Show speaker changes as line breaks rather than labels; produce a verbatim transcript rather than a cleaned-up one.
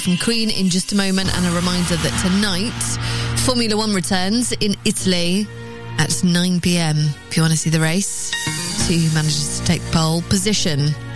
from Queen in just a moment, and a reminder that tonight Formula One returns in Italy at nine p.m. if you want to see the race. See who manages to take pole position.